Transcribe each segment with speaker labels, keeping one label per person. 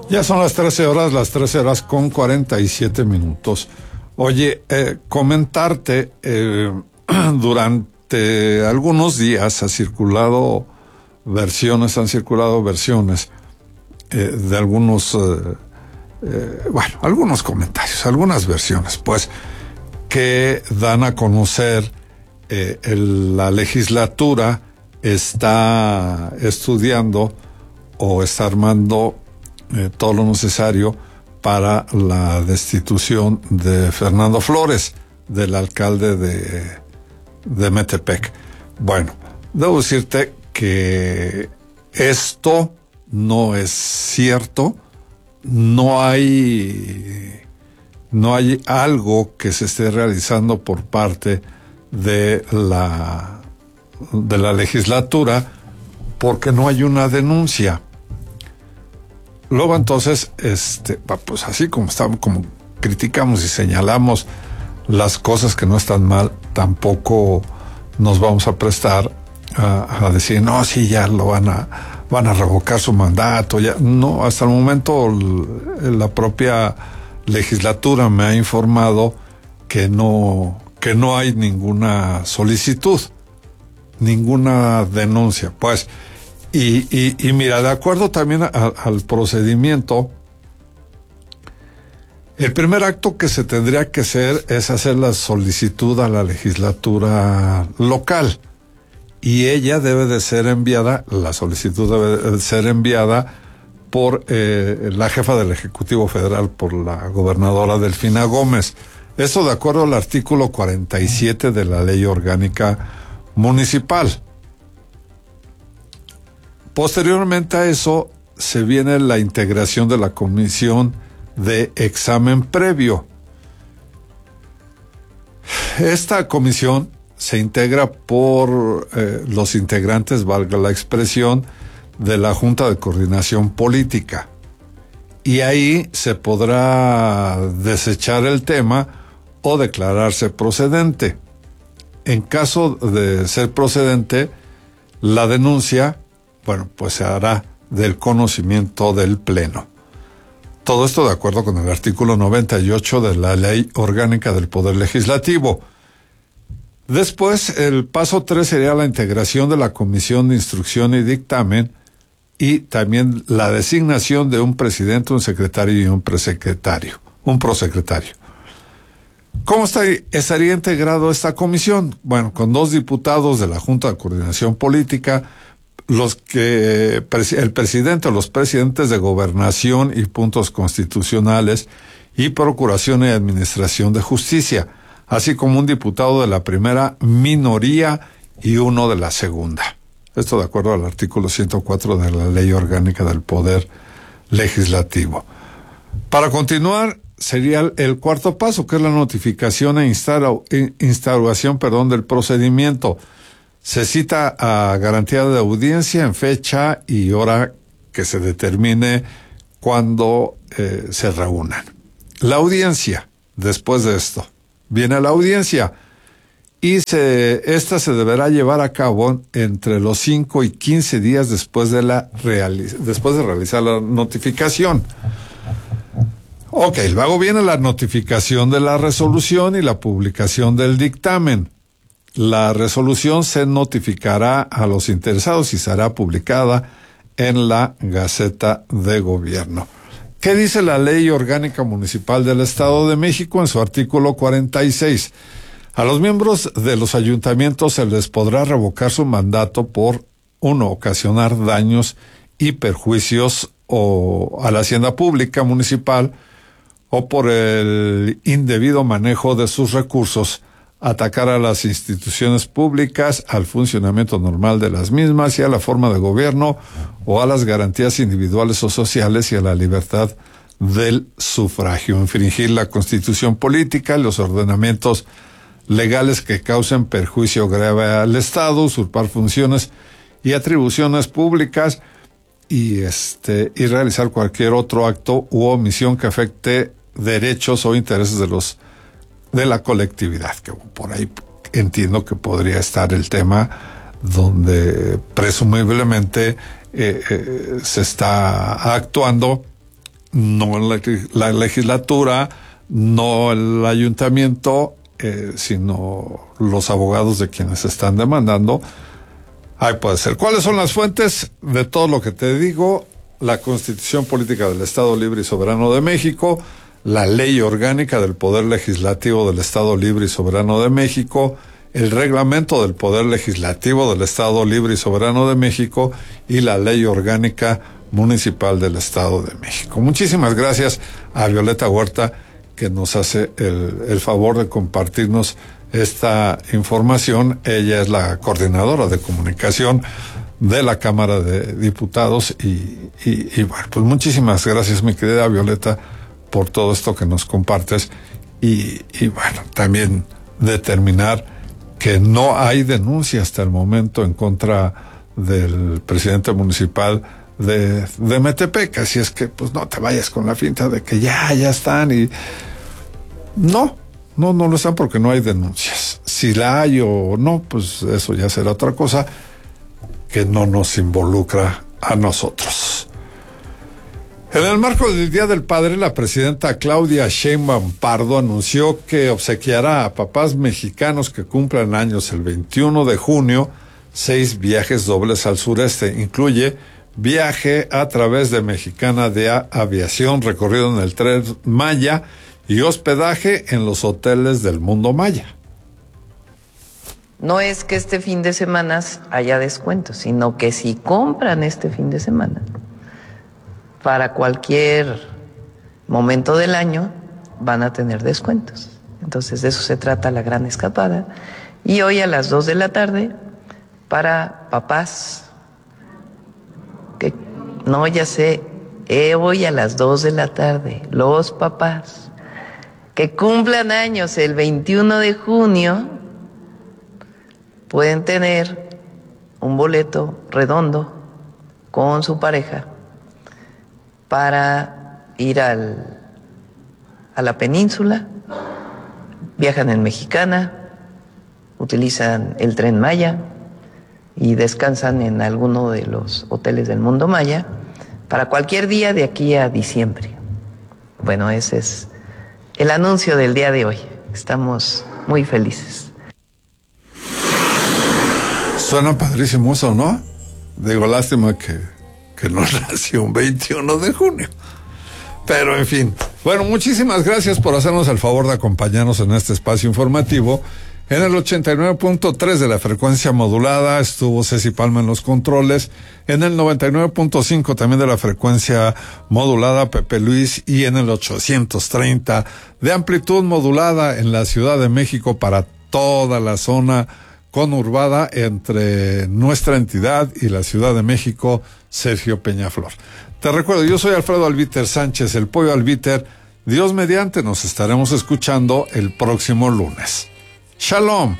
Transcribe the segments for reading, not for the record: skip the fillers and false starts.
Speaker 1: Ya son las 13 horas con 47 minutos. Oye, comentarte, durante algunos días han circulado versiones de algunos, algunos comentarios, algunas versiones, pues, que dan a conocer la legislatura está estudiando o está armando todo lo necesario para la destitución de Fernando Flores, del alcalde de Metepec. Bueno, debo decirte que esto no es cierto, no hay algo que se esté realizando por parte de la legislatura, porque no hay una denuncia. Luego entonces, pues así como criticamos y señalamos las cosas que no están mal, tampoco nos vamos a prestar a decir, no, sí, ya lo van a revocar su mandato. Ya no, hasta el momento la propia legislatura me ha informado que no hay ninguna solicitud, ninguna denuncia, pues. Y mira, de acuerdo también al procedimiento, el primer acto que se tendría que hacer es hacer la solicitud a la legislatura local, y ella debe de ser enviada, la solicitud debe de ser enviada por la jefa del Ejecutivo Federal, por la gobernadora Delfina Gómez. Eso de acuerdo al artículo 47 de la Ley Orgánica Municipal. Posteriormente a eso se viene la integración de la comisión de examen previo. Esta comisión se integra por los integrantes, valga la expresión, de la Junta de Coordinación Política. Y ahí se podrá desechar el tema o declararse procedente. En caso de ser procedente, la denuncia, pues se hará del conocimiento del Pleno. Todo esto de acuerdo con el artículo 98 de la Ley Orgánica del Poder Legislativo. Después, el paso 3 sería la integración de la Comisión de Instrucción y Dictamen, y también la designación de un presidente, un secretario y un prosecretario. ¿Cómo estaría integrado esta comisión? Bueno, con 2 diputados de la Junta de Coordinación Política, el presidente o los presidentes de Gobernación y Puntos Constitucionales y Procuración y Administración de Justicia, así como un diputado de la primera minoría y uno de la segunda. Esto de acuerdo al artículo 104 de la Ley Orgánica del Poder Legislativo. Para continuar, sería el cuarto paso, que es la notificación e instauración del procedimiento. Se cita a garantía de audiencia en fecha y hora que se determine cuando se reúnan. La audiencia, después de esto, viene la audiencia, y esta se deberá llevar a cabo entre los 5 y 15 días después de realizar la notificación. Ok, luego viene la notificación de la resolución y la publicación del dictamen. La resolución se notificará a los interesados y será publicada en la Gaceta de Gobierno. ¿Qué dice la Ley Orgánica Municipal del Estado de México en su artículo 46? A los miembros de los ayuntamientos se les podrá revocar su mandato por, 1, ocasionar daños y perjuicios a la hacienda pública municipal, o por el indebido manejo de sus recursos, atacar a las instituciones públicas, al funcionamiento normal de las mismas y a la forma de gobierno, o a las garantías individuales o sociales y a la libertad del sufragio, infringir la Constitución política, los ordenamientos legales que causen perjuicio grave al Estado, usurpar funciones y atribuciones públicas, y realizar cualquier otro acto u omisión que afecte derechos o intereses de la colectividad, que por ahí entiendo que podría estar el tema donde presumiblemente se está actuando no la legislatura, no el ayuntamiento, sino los abogados de quienes están demandando. Ahí puede ser. ¿Cuáles son las fuentes de todo lo que te digo? La Constitución Política del Estado Libre y Soberano de México, la Ley Orgánica del Poder Legislativo del Estado Libre y Soberano de México, el Reglamento del Poder Legislativo del Estado Libre y Soberano de México y la Ley Orgánica Municipal del Estado de México. Muchísimas gracias a Violeta Huerta, que nos hace el favor de compartirnos esta información. Ella es la coordinadora de comunicación de la Cámara de Diputados y bueno, pues muchísimas gracias, mi querida Violeta, por todo esto que nos compartes y bueno, también determinar que no hay denuncia hasta el momento en contra del presidente municipal de Metepec, así es que pues no te vayas con la finta de que ya están y no lo están porque no hay denuncias. Si la hay o no, pues eso ya será otra cosa que no nos involucra a nosotros. En el marco del Día del Padre, la presidenta Claudia Sheinbaum Pardo anunció que obsequiará a papás mexicanos que cumplan años el 21 de junio 6 viajes dobles al sureste. Incluye viaje a través de Mexicana de Aviación, recorrido en el Tren Maya y hospedaje en los hoteles del Mundo Maya.
Speaker 2: No es que este fin de semana haya descuentos, sino que si compran este fin de semana, para cualquier momento del año van a tener descuentos. Entonces de eso se trata la gran escapada. Y hoy a las 2 de la tarde, para papás, que no, ya sé, hoy a las 2 de la tarde, los papás que cumplan años el 21 de junio pueden tener un boleto redondo con su pareja para ir a la península. Viajan en Mexicana, utilizan el Tren Maya y descansan en alguno de los hoteles del Mundo Maya para cualquier día de aquí a diciembre. Bueno, ese es el anuncio del día de hoy. Estamos muy felices.
Speaker 1: Suena padrísimo eso, ¿no? Digo, lástima que no nació un 21 de junio. Pero, en fin. Bueno, muchísimas gracias por hacernos el favor de acompañarnos en este espacio informativo. En el 89.3 de la frecuencia modulada estuvo Ceci Palma en los controles. En el 99.5 también de la frecuencia modulada Pepe Luis. Y en el 830 de amplitud modulada en la Ciudad de México para toda la zona conurbada entre nuestra entidad y la Ciudad de México, Sergio Peñaflor. Te recuerdo, yo soy Alfredo Albiter Sánchez, el Pollo Albiter. Dios mediante, nos estaremos escuchando el próximo lunes. Shalom.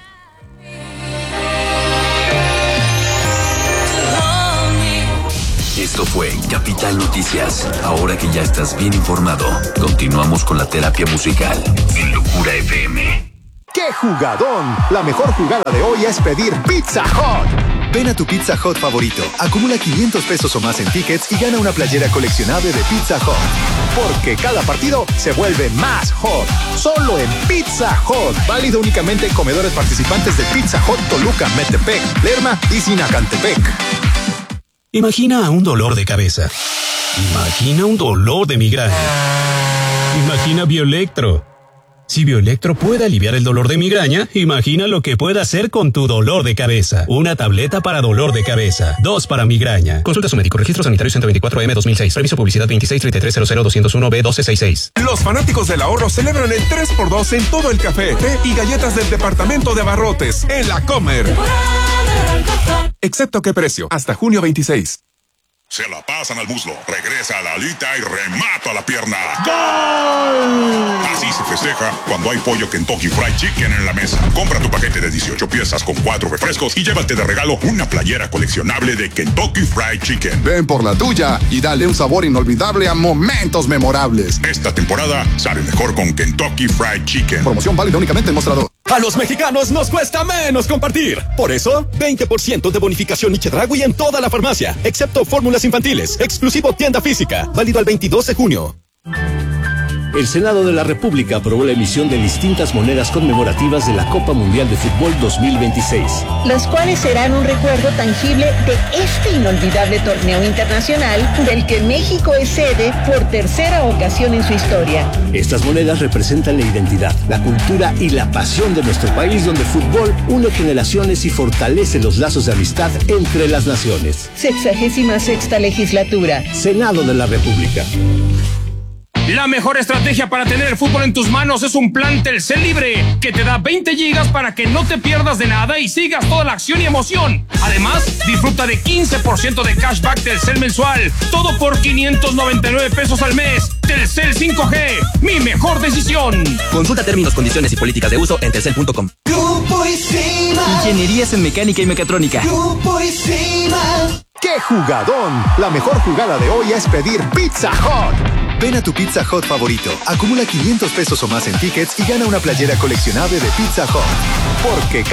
Speaker 3: Esto fue Capital Noticias. Ahora que ya estás bien informado, continuamos con la terapia musical en Locura FM.
Speaker 4: ¡Qué jugadón! La mejor jugada de hoy es pedir Pizza Hut. Ven a tu Pizza Hut favorito, acumula 500 pesos o más en tickets y gana una playera coleccionable de Pizza Hut. Porque cada partido se vuelve más hot. Solo en Pizza Hut. Válido únicamente en comedores participantes de Pizza Hut Toluca, Metepec, Lerma y Sinacantepec.
Speaker 5: Imagina un dolor de cabeza. Imagina un dolor de migraña. Imagina Bioelectro. Si Bioelectro puede aliviar el dolor de migraña, imagina lo que puede hacer con tu dolor de cabeza. Una tableta para dolor de cabeza, 2 para migraña. Consulta a su médico. Registro sanitario 124M 2006. Permiso publicidad 2633000201B1266.
Speaker 6: Los fanáticos del ahorro celebran el 3x2 en todo el café, té y galletas del departamento de abarrotes en La Comer. Excepto qué precio, hasta junio 26.
Speaker 7: Se la pasan al muslo, regresa a la alita y remata la pierna.
Speaker 6: ¡Gol!
Speaker 7: Así se festeja cuando hay pollo Kentucky Fried Chicken en la mesa. Compra tu paquete de 18 piezas con 4 refrescos y llévate de regalo una playera coleccionable de Kentucky Fried Chicken.
Speaker 8: Ven por la tuya y dale un sabor inolvidable a momentos memorables.
Speaker 7: Esta temporada sabe mejor con Kentucky Fried Chicken.
Speaker 8: Promoción válida únicamente en mostrador.
Speaker 9: A los mexicanos nos cuesta menos compartir. Por eso, 20% de bonificación y Chedraui en toda la farmacia, excepto fórmulas infantiles, exclusivo tienda física, válido al 22 de junio.
Speaker 10: El Senado de la República aprobó la emisión de distintas monedas conmemorativas de la Copa Mundial de Fútbol 2026.
Speaker 11: Las cuales serán un recuerdo tangible de este inolvidable torneo internacional del que México es sede por tercera ocasión en su historia.
Speaker 10: Estas monedas representan la identidad, la cultura y la pasión de nuestro país, donde el fútbol une generaciones y fortalece los lazos de amistad entre las naciones.
Speaker 11: 66ª legislatura.
Speaker 10: Senado de la República.
Speaker 12: La mejor estrategia para tener el fútbol en tus manos es un plan Telcel Libre, que te da 20 gigas para que no te pierdas de nada y sigas toda la acción y emoción. Además, disfruta de 15% de cashback Telcel mensual, todo por 599 pesos al mes. Telcel 5G, mi mejor decisión.
Speaker 13: Consulta términos, condiciones y políticas de uso en telcel.com.
Speaker 14: Grupo Isima.
Speaker 13: Ingenierías en mecánica y mecatrónica.
Speaker 14: Grupo Isima.
Speaker 4: ¡Qué jugadón! La mejor jugada de hoy es pedir Pizza Hut. Ven a tu Pizza Hut favorito, acumula 500 pesos o más en tickets y gana una playera coleccionable de Pizza Hut. Porque